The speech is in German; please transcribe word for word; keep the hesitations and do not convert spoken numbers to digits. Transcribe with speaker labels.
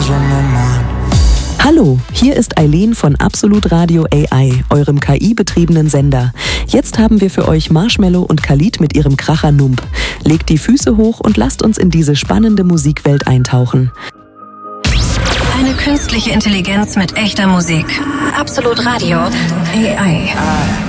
Speaker 1: on my mind.
Speaker 2: Hallo, hier ist Eileen von Absolut Radio A I, eurem K I-betriebenen Sender. Jetzt haben wir für euch Marshmello und Khalid mit ihrem Kracher Numb. Legt die Füße hoch und lasst uns in diese spannende Musikwelt eintauchen.
Speaker 3: Eine künstliche Intelligenz mit echter Musik. Absolut Radio A I.